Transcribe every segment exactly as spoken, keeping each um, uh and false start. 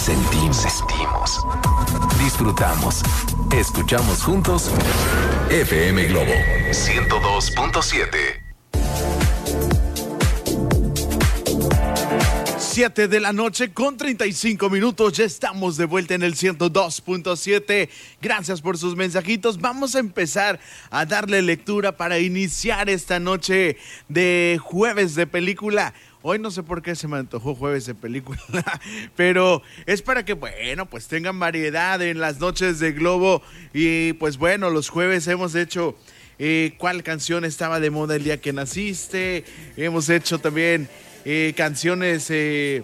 sentimos, sentimos, disfrutamos, escuchamos juntos F M Globo ciento dos punto siete. siete de la noche con treinta y cinco minutos, ya estamos de vuelta en el ciento dos punto siete. Gracias por sus mensajitos. Vamos a empezar a darle lectura para iniciar esta noche de jueves de película. Hoy no sé por qué se me antojó jueves de película, pero es para que, bueno, pues tengan variedad en las noches de Globo. Y pues bueno, los jueves hemos hecho eh, cuál canción estaba de moda el día que naciste. Hemos hecho también Eh, canciones, eh,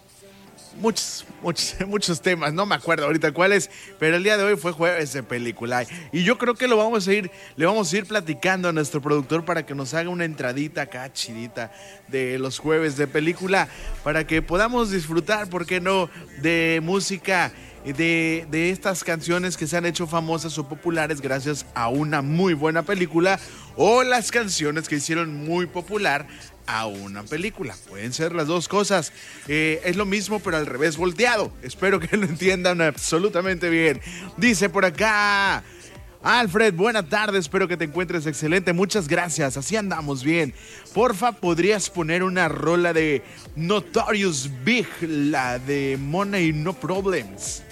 muchos, muchos, muchos temas, no me acuerdo ahorita cuáles, pero el día de hoy fue jueves de película. Y yo creo que lo vamos a ir, le vamos a ir platicando a nuestro productor para que nos haga una entradita acá chidita de los jueves de película, para que podamos disfrutar, ¿por qué no?, de música. De, de estas canciones que se han hecho famosas o populares gracias a una muy buena película, o las canciones que hicieron muy popular a una película. Pueden ser las dos cosas. Eh, es lo mismo, pero al revés volteado. Espero que lo entiendan absolutamente bien. Dice por acá Alfred, buena tarde, espero que te encuentres excelente. Muchas gracias, así andamos bien. Porfa, ¿podrías poner una rola de Notorious Big, la de Money No Problems?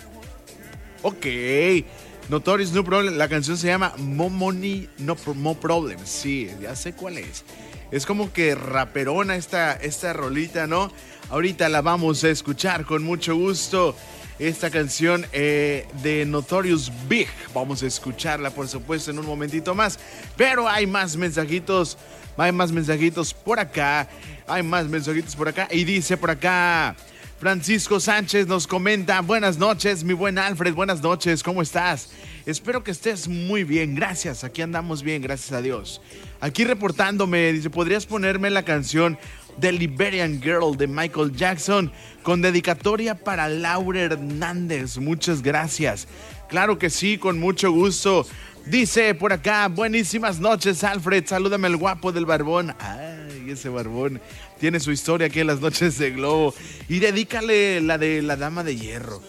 Ok, Notorious No Problems, la canción se llama Mo Money No, no Problems. Sí, ya sé cuál es. Es como que raperona esta, esta rolita, ¿no? Ahorita la vamos a escuchar con mucho gusto. Esta canción eh, de Notorious Big. Vamos a escucharla, por supuesto, en un momentito más. Pero hay más mensajitos. Hay más mensajitos por acá. Hay más mensajitos por acá. Y dice por acá Francisco Sánchez nos comenta: buenas noches, mi buen Alfred. Buenas noches, ¿cómo estás? Espero que estés muy bien. Gracias, aquí andamos bien, gracias a Dios. Aquí reportándome, dice: ¿podrías ponerme la canción The Liberian Girl de Michael Jackson con dedicatoria para Laura Hernández? Muchas gracias. Claro que sí, con mucho gusto. Dice por acá: buenísimas noches, Alfred, salúdame al guapo del barbón. Ay, ese barbón tiene su historia aquí en las noches de Globo. Y dedícale la de La Dama de Hierro.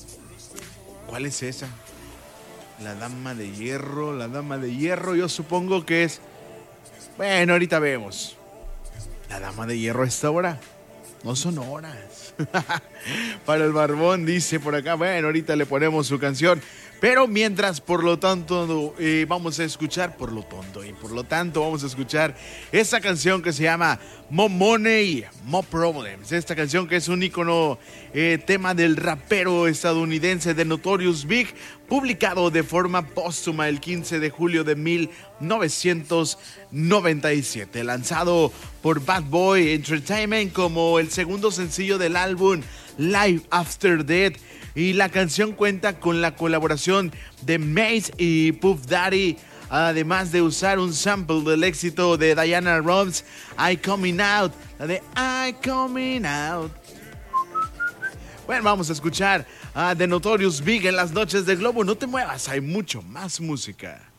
¿Cuál es esa? La Dama de Hierro, La Dama de Hierro, yo supongo que es... Bueno, ahorita vemos. La Dama de Hierro a esta hora. No son horas. Para el barbón, dice por acá. Bueno, ahorita le ponemos su canción. Pero mientras, por lo tanto, eh, vamos a escuchar, por lo tonto, y por lo tanto vamos a escuchar esa canción que se llama Mo Money, Mo Problems. Esta canción que es un ícono, eh, tema del rapero estadounidense de Notorious Big, publicado de forma póstuma el quince de julio de mil novecientos noventa y siete, lanzado por Bad Boy Entertainment como el segundo sencillo del álbum Life After Death. Y la canción cuenta con la colaboración de Mace y Puff Daddy, además de usar un sample del éxito de Diana Ross, I Coming Out, la de I Coming Out. Bueno, vamos a escuchar a The Notorious Big en las noches de Globo. No te muevas, hay mucho más música.